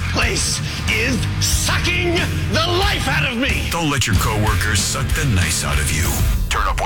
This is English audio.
workplace is sucking the life out of me. Don't let your coworkers suck the nice out of you. Turn up